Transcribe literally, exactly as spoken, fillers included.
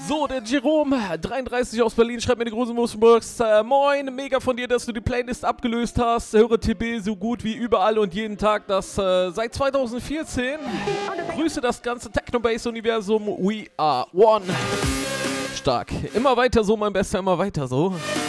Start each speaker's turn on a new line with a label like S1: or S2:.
S1: So, der Jerome, dreiunddreißig aus Berlin, schreibt mir die große Motionbox. Äh, moin, mega von dir, dass du die Playlist abgelöst hast. Höre T B so gut wie überall und jeden Tag. Das äh, seit zweitausendvierzehn. Grüße das ganze Techno-Bass-Universum. We are one. Stark. Immer weiter so, mein Bester, immer weiter so.